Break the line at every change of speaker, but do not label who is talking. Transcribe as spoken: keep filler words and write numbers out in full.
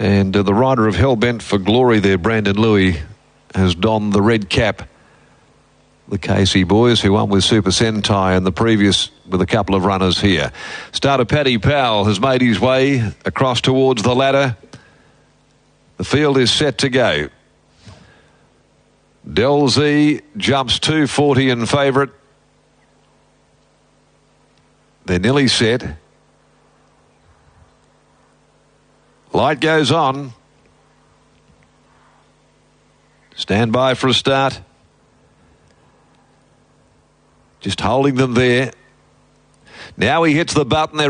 And uh, the rider of Hellbent for Glory there, Brandon Louis, has donned the red cap. The Casey boys who won with Super Sentai and the previous with a couple of runners here. Starter Paddy Powell has made his way across towards the ladder. The field is set to go. Del Z jumps two forty in favourite. They're nearly set. Light goes on. Stand by for a start. Just holding them there. Now he hits the button. They're